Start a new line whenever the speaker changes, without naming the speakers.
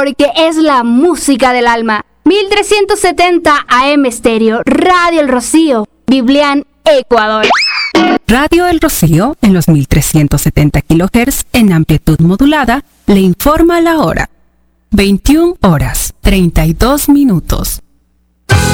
porque es la música del alma. 1370 AM Estéreo, Radio El Rocío, Biblián, Ecuador.
Radio El Rocío, en los 1370 kHz en amplitud modulada, le informa la hora. 21 horas, 32 minutos.